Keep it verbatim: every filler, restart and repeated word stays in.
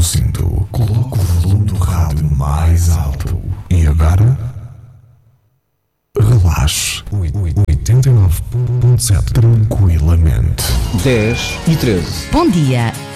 cinto, coloque o volume do rádio mais alto. E agora, relaxe. oitenta e nove ponto sete tranquilamente. dez e treze. Bom dia.